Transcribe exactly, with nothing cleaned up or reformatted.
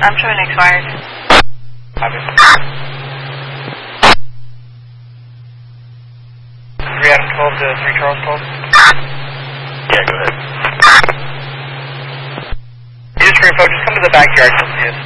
I'm showing expired. Copy. three Adam twelve to three Charles twelve? Yeah, go ahead. You just screen folks, just come to the backyard, you'll see us.